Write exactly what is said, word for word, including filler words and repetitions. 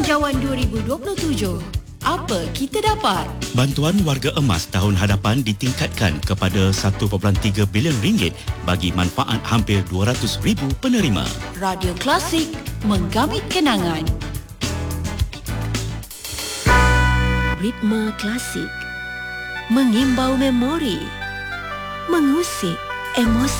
Cawan dua ribu dua puluh tujuh. Apa kita dapat? Bantuan warga emas tahun hadapan ditingkatkan kepada satu perpuluhan tiga bilion ringgit bagi manfaat hampir dua ratus ribu penerima. Radio Klasik, menggamit kenangan. Ritma klasik, mengimbau memori, mengusik emosi.